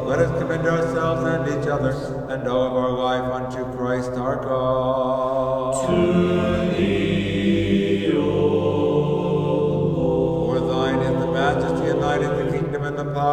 let us commend ourselves and each other, and all of our life unto Christ our God. To thee, O For thine is the majesty, and thine is the kingdom, and the power,